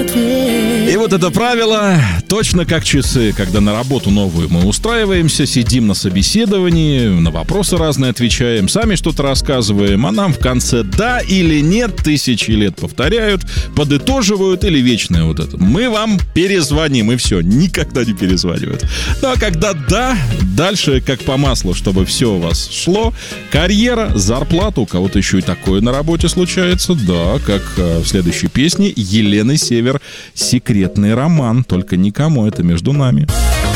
И вот это правило точно как часы, когда на работу новую мы устраиваемся, сидим на собеседовании, на вопросы разные отвечаем, сами что-то рассказываем, а нам в конце да или нет тысячи лет повторяют, подытоживают или вечное вот это. Мы вам перезвоним, и все, никогда не перезванивают. Ну а когда да, дальше как по маслу, чтобы все у вас шло, карьера, зарплата, у кого-то еще и такое на работе случается, да, как в следующей песне Елены Север «Секретный роман», только никому, это между нами.